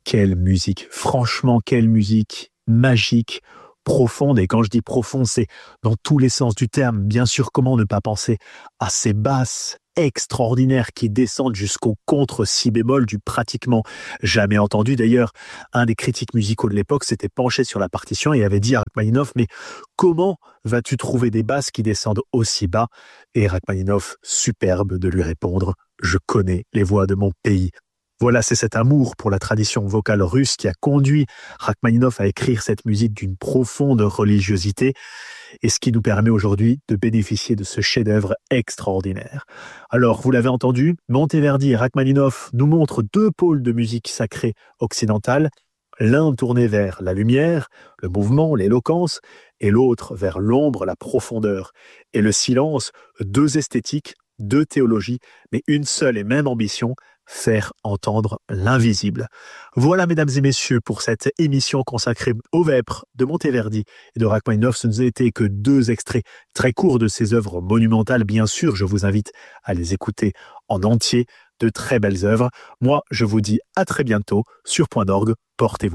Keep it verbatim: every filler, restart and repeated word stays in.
Quelle musique! Franchement, quelle musique magique, profonde et quand je dis profonde, c'est dans tous les sens du terme. Bien sûr, comment ne pas penser à ces basses extraordinaires qui descendent jusqu'au contre si bémol du pratiquement jamais entendu. D'ailleurs, un des critiques musicaux de l'époque s'était penché sur la partition et avait dit à Rachmaninoff: «Mais comment vas-tu trouver des basses qui descendent aussi bas?» Et Rachmaninoff, superbe de lui répondre: «Je connais les voix de mon pays». Voilà, c'est cet amour pour la tradition vocale russe qui a conduit Rachmaninoff à écrire cette musique d'une profonde religiosité et ce qui nous permet aujourd'hui de bénéficier de ce chef-d'œuvre extraordinaire. Alors, vous l'avez entendu, Monteverdi et Rachmaninoff nous montrent deux pôles de musique sacrée occidentale, l'un tourné vers la lumière, le mouvement, l'éloquence, et l'autre vers l'ombre, la profondeur et le silence, deux esthétiques, deux théologies, mais une seule et même ambition: faire entendre l'invisible. Voilà, mesdames et messieurs, pour cette émission consacrée aux Vêpres de Monteverdi et de Rachmaninoff. Ce n'a été que deux extraits très courts de ces œuvres monumentales. Bien sûr, je vous invite à les écouter en entier. De très belles œuvres. Moi, je vous dis à très bientôt sur Point d'Orgue. Portez-vous